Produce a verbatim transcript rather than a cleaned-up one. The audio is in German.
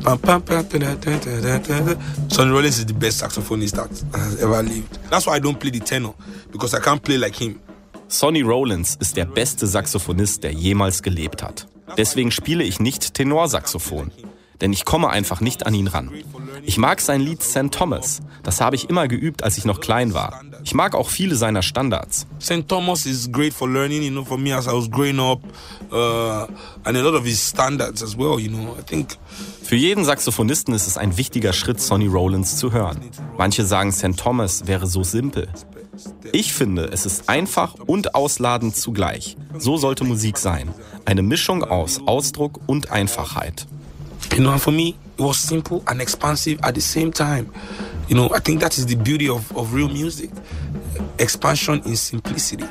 Sonny Rollins is the best saxophonist that has ever lived. That's why I don't play the tenor, because I can't play like him. Sonny Rollins ist der beste Saxophonist, der jemals gelebt hat. Deswegen spiele ich nicht Tenorsaxophon, denn ich komme einfach nicht an ihn ran. Ich mag sein Lied Sankt Thomas. Das habe ich immer geübt, als ich noch klein war. Ich mag auch viele seiner Standards. Sankt Thomas is great for learning, you know, for me as I was growing up, uh, and a lot of his standards as well, you know, I think. Für jeden Saxophonisten ist es ein wichtiger Schritt, Sonny Rollins zu hören. Manche sagen, Sankt Thomas wäre so simpel. Ich finde, es ist einfach und ausladend zugleich. So sollte Musik sein. Eine Mischung aus Ausdruck und Einfachheit. You know, for me, it was simple and expansive at the same time. You know, I think that is the beauty of, of real music. Expansion in simplicity.